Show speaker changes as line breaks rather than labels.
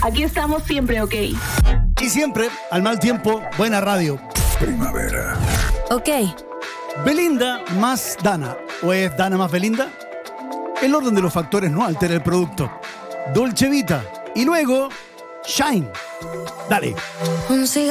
Aquí estamos siempre, ok.
Y siempre, al mal tiempo, buena radio.
Primavera.
Ok.
Belinda más Dana. ¿O es Dana más Belinda? El orden de los factores no altera el producto. Dolce Vita. Y luego, Shine. Dale.